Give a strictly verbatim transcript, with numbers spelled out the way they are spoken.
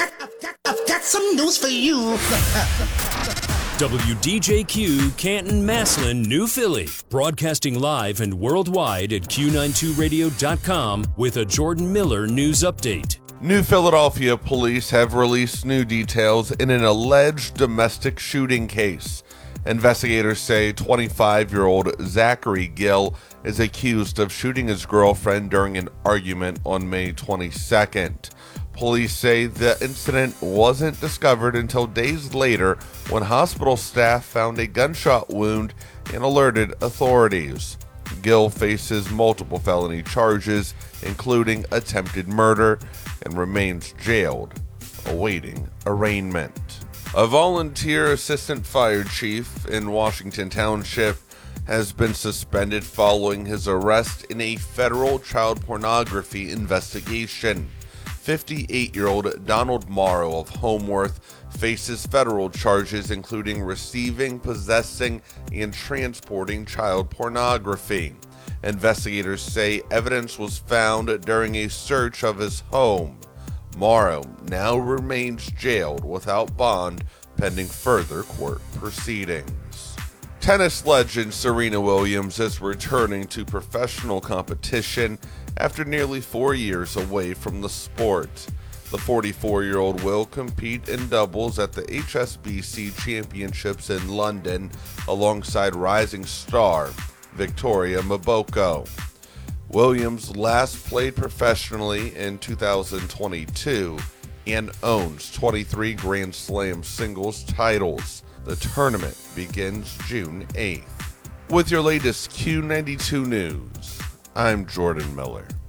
got, I've got, I've got some news for you. W D J Q, Canton, Massillon, New Philly. Broadcasting live and worldwide at Q ninety-two radio dot com with a Jordan Miller news update. New Philadelphia police have released new details in an alleged domestic shooting case. Investigators say twenty-five-year-old Zachary Gill is accused of shooting his girlfriend during an argument on May twenty-second. Police say the incident wasn't discovered until days later when hospital staff found a gunshot wound and alerted authorities. Gill faces multiple felony charges, including attempted murder, and remains jailed, awaiting arraignment. A volunteer assistant fire chief in Washington Township has been suspended following his arrest in a federal child pornography investigation. fifty-eight-year-old Donald Morrow of Homeworth faces federal charges including receiving, possessing, and transporting child pornography. Investigators say evidence was found during a search of his home. Morrow now remains jailed without bond pending further court proceedings. Tennis legend Serena Williams is returning to professional competition after nearly four years away from the sport. The forty-four-year-old will compete in doubles at the H S B C Championships in London alongside rising star Victoria Mboko. Williams last played professionally in two thousand twenty-two and owns twenty-three Grand Slam singles titles. The tournament begins June eighth. With your latest Q ninety-two news, I'm Jordan Miller.